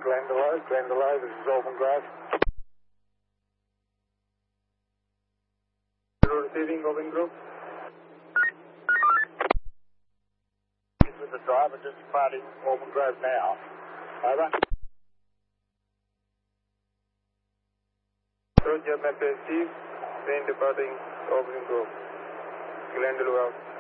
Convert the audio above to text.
Glendalough, this is Open Grove. Receiving Open Grove. With the driver just departing Open Grove now. Over. Roger, Mapper Steve, train departing Open Grove. Glendalough out.